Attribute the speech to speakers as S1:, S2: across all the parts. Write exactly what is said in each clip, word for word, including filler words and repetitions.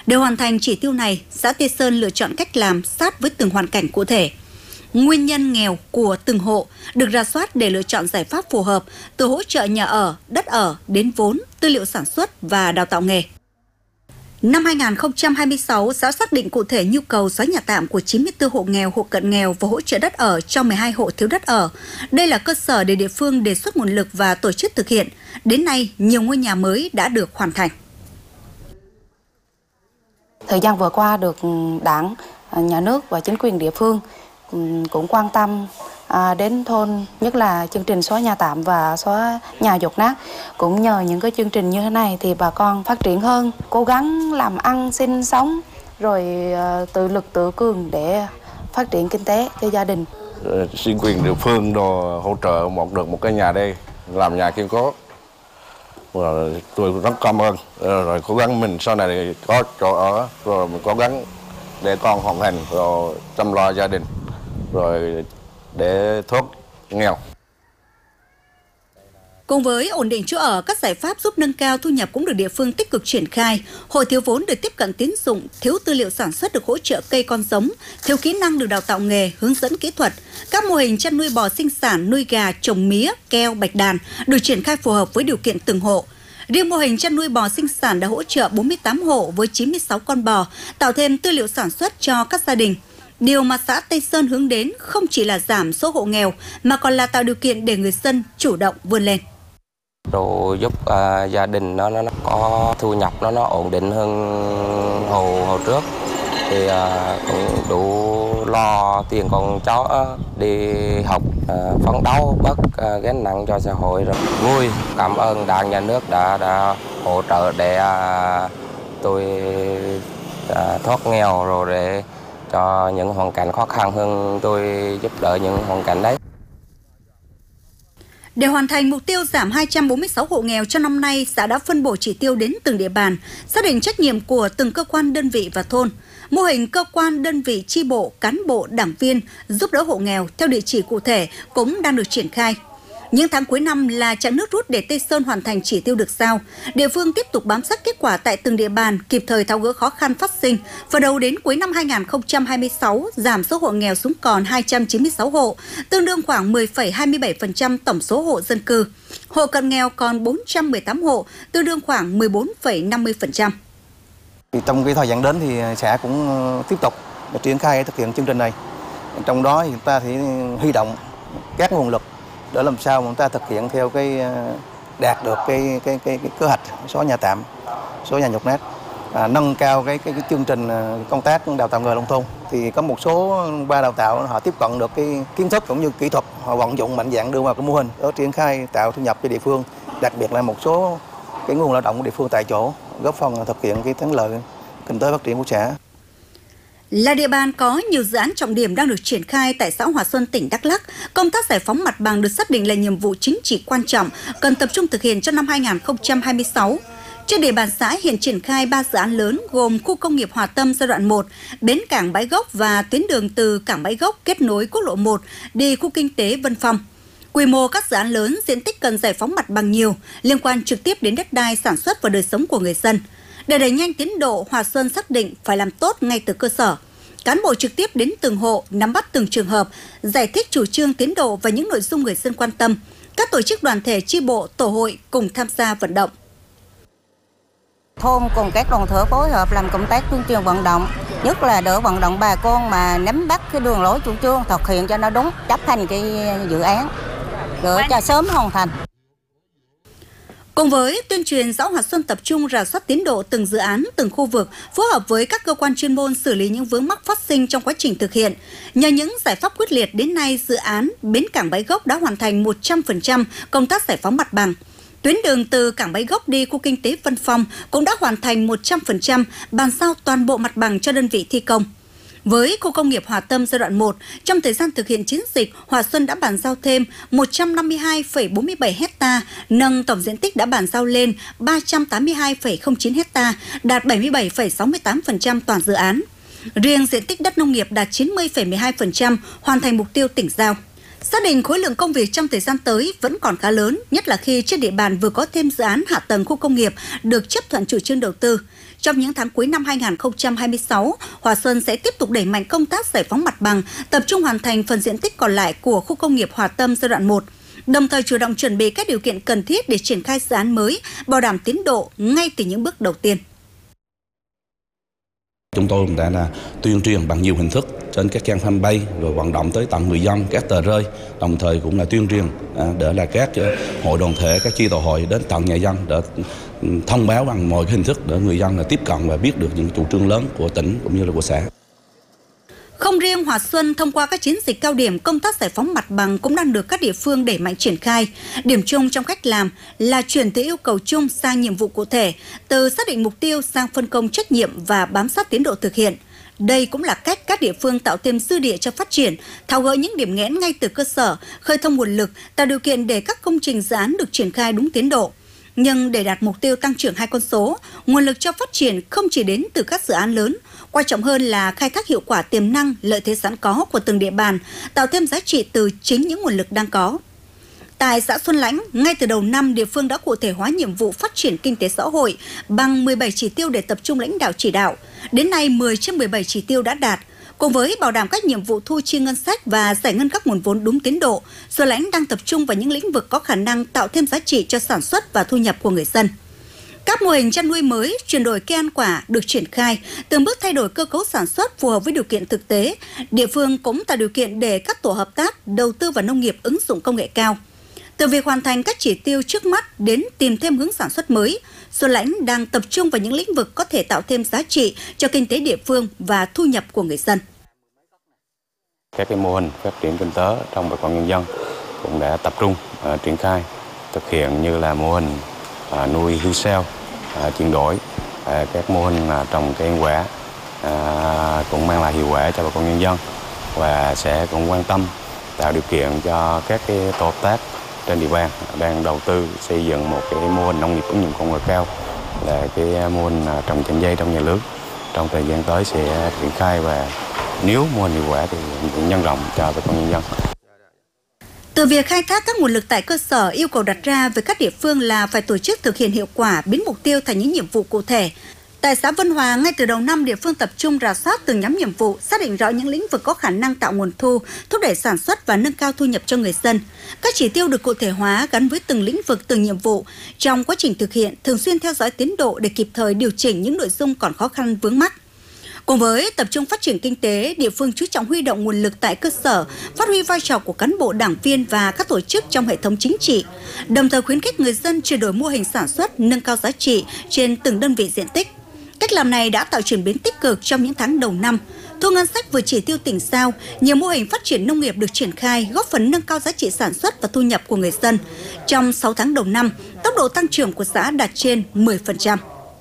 S1: Để hoàn thành chỉ tiêu này, xã Tây Sơn lựa chọn cách làm sát với từng hoàn cảnh cụ thể. Nguyên nhân nghèo của từng hộ được rà soát để lựa chọn giải pháp phù hợp, từ hỗ trợ nhà ở, đất ở đến vốn, tư liệu sản xuất và đào tạo nghề. Năm hai nghìn không trăm hai mươi sáu, xã xác định cụ thể nhu cầu xóa nhà tạm của chín mươi tư hộ nghèo, hộ cận nghèo và hỗ trợ đất ở cho mười hai hộ thiếu đất ở. Đây là cơ sở để địa phương đề xuất nguồn lực và tổ chức thực hiện. Đến nay, nhiều ngôi nhà mới đã được hoàn thành.
S2: Thời gian vừa qua được Đảng, Nhà nước và chính quyền địa phương cũng quan tâm đến thôn, nhất là chương trình xóa nhà tạm và xóa nhà dột nát. Cũng nhờ những cái chương trình như thế này thì bà con phát triển hơn, cố gắng làm ăn sinh sống, rồi tự lực tự cường để phát triển kinh tế cho gia đình.
S3: Chính quyền địa phương đồ hỗ trợ một được một cái nhà đây, làm nhà kiên cố. Rồi tôi rất cảm ơn, rồi cố gắng mình sau này có chỗ ở, rồi mình cố gắng để con hoàn thành, rồi chăm lo gia đình, rồi để thoát nghèo.
S1: Cùng với ổn định chỗ ở, các giải pháp giúp nâng cao thu nhập cũng được địa phương tích cực triển khai. Hộ thiếu vốn được tiếp cận tín dụng, thiếu tư liệu sản xuất được hỗ trợ cây con giống, thiếu kỹ năng được đào tạo nghề, hướng dẫn kỹ thuật. Các mô hình chăn nuôi bò sinh sản, nuôi gà, trồng mía, keo, bạch đàn được triển khai phù hợp với điều kiện từng hộ. Riêng mô hình chăn nuôi bò sinh sản đã hỗ trợ bốn mươi tám hộ với chín mươi sáu con bò, tạo thêm tư liệu sản xuất cho các gia đình. Điều mà xã Tây Sơn hướng đến không chỉ là giảm số hộ nghèo mà còn là tạo điều kiện để người dân chủ động vươn lên.
S4: Rồi giúp uh, gia đình nó, nó nó có thu nhập nó nó ổn định hơn hồi hồi trước, thì uh, cũng đủ lo tiền con cháu đi học, uh, phấn đấu bớt uh, gánh nặng cho xã hội. Rồi vui, cảm ơn Đảng, Nhà nước đã đã hỗ trợ để uh, tôi uh, thoát nghèo, rồi để cho những hoàn cảnh khó khăn hơn tôi giúp đỡ những hoàn cảnh đấy.
S1: Để hoàn thành mục tiêu giảm hai trăm bốn mươi sáu hộ nghèo cho năm nay, xã đã phân bổ chỉ tiêu đến từng địa bàn, xác định trách nhiệm của từng cơ quan đơn vị và thôn. Mô hình cơ quan đơn vị chi bộ, cán bộ, đảng viên giúp đỡ hộ nghèo theo địa chỉ cụ thể cũng đang được triển khai. Những tháng cuối năm là chặng nước rút để Tây Sơn hoàn thành chỉ tiêu được giao. Địa phương tiếp tục bám sát kết quả tại từng địa bàn, kịp thời tháo gỡ khó khăn phát sinh. Và đầu đến cuối năm hai nghìn không trăm hai mươi sáu, giảm số hộ nghèo xuống còn hai trăm chín mươi sáu hộ, tương đương khoảng mười phẩy hai mươi bảy phần trăm tổng số hộ dân cư. Hộ cận nghèo còn bốn trăm mười tám hộ, tương đương khoảng mười bốn phẩy năm mươi phần trăm.
S5: Trong cái thời gian đến thì xã cũng tiếp tục triển khai thực hiện chương trình này. Trong đó thì chúng ta thì huy động các nguồn lực để làm sao mà chúng ta thực hiện theo cái đạt được cái cái cái, cái kế hoạch xóa nhà tạm, xóa nhà nhột nát, à, nâng cao cái, cái cái chương trình công tác đào tạo nghề nông thôn. Thì có một số ba đào tạo họ tiếp cận được cái kiến thức cũng như kỹ thuật, họ vận dụng mạnh dạn đưa vào cái mô hình để triển khai tạo thu nhập cho địa phương, đặc biệt là một số cái nguồn lao động của địa phương tại chỗ, góp phần thực hiện cái thắng lợi kinh tế phát triển của xã.
S1: Là địa bàn có nhiều dự án trọng điểm đang được triển khai tại xã Hòa Xuân, tỉnh Đắk Lắk, công tác giải phóng mặt bằng được xác định là nhiệm vụ chính trị quan trọng, cần tập trung thực hiện cho năm hai nghìn không trăm hai mươi sáu. Trên địa bàn xã hiện triển khai ba dự án lớn gồm khu công nghiệp Hòa Tâm giai đoạn một, bến cảng Bãi Gốc và tuyến đường từ cảng Bãi Gốc kết nối quốc lộ một đi khu kinh tế Vân Phong. Quy mô các dự án lớn, diện tích cần giải phóng mặt bằng nhiều, liên quan trực tiếp đến đất đai, sản xuất và đời sống của người dân. Để đẩy nhanh tiến độ, Hòa Xuân xác định phải làm tốt ngay từ cơ sở. Cán bộ trực tiếp đến từng hộ, nắm bắt từng trường hợp, giải thích chủ trương, tiến độ và những nội dung người dân quan tâm. Các tổ chức đoàn thể, chi bộ, tổ hội cùng tham gia vận động.
S6: Thôn cùng các đoàn thể phối hợp làm công tác tuyên truyền vận động, nhất là đỡ vận động bà con mà nắm bắt cái đường lối chủ trương, thực hiện cho nó đúng, chấp hành cái dự án, để cho sớm hoàn thành.
S1: Cùng với tuyên truyền, xã Hòa Xuân tập trung rà soát tiến độ từng dự án, từng khu vực, phối hợp với các cơ quan chuyên môn xử lý những vướng mắc phát sinh trong quá trình thực hiện. Nhờ những giải pháp quyết liệt, đến nay dự án bến cảng Bãi Gốc đã hoàn thành một trăm phần trăm công tác giải phóng mặt bằng. Tuyến đường từ cảng Bãi Gốc đi khu kinh tế Vân Phong cũng đã hoàn thành một trăm phần trăm, bàn giao toàn bộ mặt bằng cho đơn vị thi công. Với khu công nghiệp Hòa Tâm giai đoạn một, trong thời gian thực hiện chiến dịch, Hòa Xuân đã bàn giao thêm một trăm năm mươi hai phẩy bốn mươi bảy hecta, nâng tổng diện tích đã bàn giao lên ba trăm tám mươi hai phẩy không chín hecta, đạt bảy mươi bảy phẩy sáu mươi tám phần trăm toàn dự án. Riêng diện tích đất nông nghiệp đạt chín mươi phẩy mười hai phần trăm, hoàn thành mục tiêu tỉnh giao. Xác định khối lượng công việc trong thời gian tới vẫn còn khá lớn, nhất là khi trên địa bàn vừa có thêm dự án hạ tầng khu công nghiệp được chấp thuận chủ trương đầu tư. Trong những tháng cuối năm hai nghìn không trăm hai mươi sáu, Hòa Xuân sẽ tiếp tục đẩy mạnh công tác giải phóng mặt bằng, tập trung hoàn thành phần diện tích còn lại của khu công nghiệp Hòa Tâm giai đoạn một, đồng thời chủ động chuẩn bị các điều kiện cần thiết để triển khai dự án mới, bảo đảm tiến độ ngay từ những bước đầu tiên.
S7: Chúng tôi đã là tuyên truyền bằng nhiều hình thức trên các trang fanpage, rồi vận động tới tận người dân, các tờ rơi, đồng thời cũng là tuyên truyền để là các hội đoàn thể, các chi tổ hội đến tận nhà dân để thông báo bằng mọi hình thức để người dân là tiếp cận và biết được những chủ trương lớn của tỉnh cũng như là của xã.
S1: Không riêng Hòa Xuân, thông qua các chiến dịch cao điểm, công tác giải phóng mặt bằng cũng đang được các địa phương đẩy mạnh triển khai. Điểm chung trong cách làm là chuyển từ yêu cầu chung sang nhiệm vụ cụ thể, từ xác định mục tiêu sang phân công trách nhiệm và bám sát tiến độ thực hiện. Đây cũng là cách các địa phương tạo thêm dư địa cho phát triển, tháo gỡ những điểm nghẽn ngay từ cơ sở, khơi thông nguồn lực, tạo điều kiện để các công trình dự án được triển khai đúng tiến độ. Nhưng để đạt mục tiêu tăng trưởng hai con số, nguồn lực cho phát triển không chỉ đến từ các dự án lớn, quan trọng hơn là khai thác hiệu quả tiềm năng, lợi thế sẵn có của từng địa bàn, tạo thêm giá trị từ chính những nguồn lực đang có. Tại xã Xuân Lãnh, ngay từ đầu năm, địa phương đã cụ thể hóa nhiệm vụ phát triển kinh tế xã hội bằng mười bảy chỉ tiêu để tập trung lãnh đạo chỉ đạo. Đến nay, mười trên mười bảy chỉ tiêu đã đạt. Cùng với bảo đảm các nhiệm vụ thu chi ngân sách và giải ngân các nguồn vốn đúng tiến độ, Xuân Lãnh đang tập trung vào những lĩnh vực có khả năng tạo thêm giá trị cho sản xuất và thu nhập của người dân. Các mô hình chăn nuôi mới, chuyển đổi cây ăn quả được triển khai, từng bước thay đổi cơ cấu sản xuất phù hợp với điều kiện thực tế. Địa phương cũng tạo điều kiện để các tổ hợp tác đầu tư vào nông nghiệp ứng dụng công nghệ cao. Từ việc hoàn thành các chỉ tiêu trước mắt đến tìm thêm hướng sản xuất mới, Xuân Lãnh đang tập trung vào những lĩnh vực có thể tạo thêm giá trị cho kinh tế địa phương và thu nhập của người dân.
S8: Các cái mô hình phát triển kinh tế trong bà con nhân dân cũng đã tập trung uh, triển khai thực hiện như là mô hình uh, nuôi hươu seo, uh, chuyển đổi uh, các mô hình uh, trồng cây ăn quả uh, cũng mang lại hiệu quả cho bà con nhân dân, và sẽ cũng quan tâm tạo điều kiện cho các cái tổ hợp tác trên địa bàn đang đầu tư xây dựng một cái mô hình nông nghiệp ứng dụng công nghệ cao, là cái mô hình trồng chanh dây trong nhà lưới. Trong thời gian tới sẽ triển khai, và nếu mô hình hiệu quả thì nhân rộng cho bà con nhân dân.
S1: Từ việc khai thác các nguồn lực tại cơ sở, yêu cầu đặt ra với các địa phương là phải tổ chức thực hiện hiệu quả, biến mục tiêu thành những nhiệm vụ cụ thể. Tại xã Vân Hòa, ngay từ đầu năm, địa phương tập trung rà soát từng nhóm nhiệm vụ, xác định rõ những lĩnh vực có khả năng tạo nguồn thu, thúc đẩy sản xuất và nâng cao thu nhập cho người dân. Các chỉ tiêu được cụ thể hóa gắn với từng lĩnh vực, từng nhiệm vụ. Trong quá trình thực hiện, thường xuyên theo dõi tiến độ để kịp thời điều chỉnh những nội dung còn khó khăn vướng mắc. Cùng với tập trung phát triển kinh tế, địa phương chú trọng huy động nguồn lực tại cơ sở, phát huy vai trò của cán bộ, đảng viên và các tổ chức trong hệ thống chính trị, đồng thời khuyến khích người dân chuyển đổi mô hình sản xuất, nâng cao giá trị trên từng đơn vị diện tích. Cách làm này đã tạo chuyển biến tích cực trong những tháng đầu năm. Thu ngân sách vừa chỉ tiêu tỉnh giao, nhiều mô hình phát triển nông nghiệp được triển khai, góp phần nâng cao giá trị sản xuất và thu nhập của người dân. Trong sáu tháng đầu năm, tốc độ tăng trưởng của xã đạt trên mười phần trăm.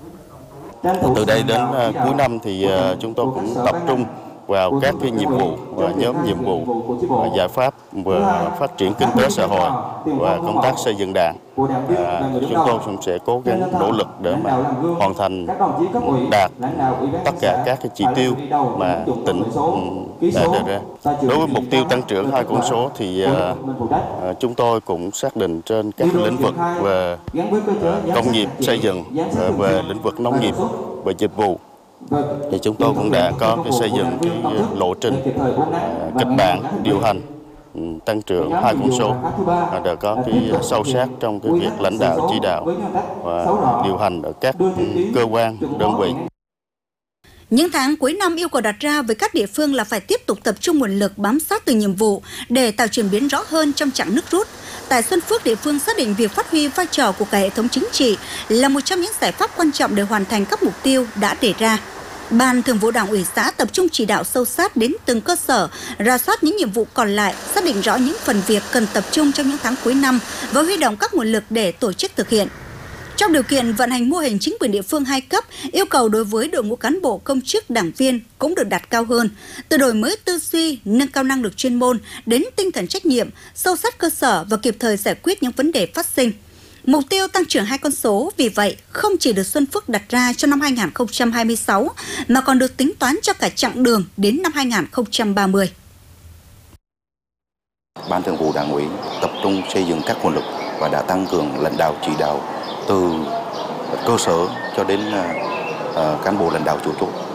S9: Từ đây đến uh, cuối năm thì uh, chúng tôi cũng tập trung vào các cái nhiệm vụ và nhóm nhiệm vụ và giải pháp về phát triển kinh tế xã hội và công tác xây dựng đảng. À, chúng tôi cũng sẽ cố gắng nỗ lực để mà hoàn thành đạt tất cả các cái chỉ tiêu mà tỉnh đã đề ra. Đối với mục tiêu tăng trưởng hai con số thì uh, chúng tôi cũng xác định trên các lĩnh vực về uh, công nghiệp xây dựng, uh, về lĩnh vực nông nghiệp, về dịch vụ. Thì chúng tôi cũng đã có cái xây dựng cái lộ trình uh, kịch bản điều hành um, tăng trưởng hai con số, và đã có cái sâu sát trong cái việc lãnh đạo chỉ đạo và điều hành ở các um, cơ quan đơn vị.
S1: Những tháng cuối năm, yêu cầu đặt ra với các địa phương là phải tiếp tục tập trung nguồn lực, bám sát từng nhiệm vụ để tạo chuyển biến rõ hơn trong chặng nước rút. Tại Xuân Phước, địa phương xác định việc phát huy vai trò của cả hệ thống chính trị là một trong những giải pháp quan trọng để hoàn thành các mục tiêu đã đề ra. Ban Thường vụ Đảng ủy xã tập trung chỉ đạo sâu sát đến từng cơ sở, rà soát những nhiệm vụ còn lại, xác định rõ những phần việc cần tập trung trong những tháng cuối năm và huy động các nguồn lực để tổ chức thực hiện. Trong điều kiện vận hành mô hình chính quyền địa phương hai cấp, yêu cầu đối với đội ngũ cán bộ, công chức, đảng viên cũng được đặt cao hơn. Từ đổi mới tư duy, nâng cao năng lực chuyên môn đến tinh thần trách nhiệm, sâu sát cơ sở và kịp thời giải quyết những vấn đề phát sinh. Mục tiêu tăng trưởng hai con số vì vậy không chỉ được Xuân Phước đặt ra cho năm hai nghìn không trăm hai mươi sáu mà còn được tính toán cho cả chặng đường đến năm hai nghìn không trăm ba mươi.
S10: Ban Thường vụ Đảng ủy tập trung xây dựng các nguồn lực và đã tăng cường lãnh đạo chỉ đạo từ cơ sở cho đến cán bộ lãnh đạo chủ chốt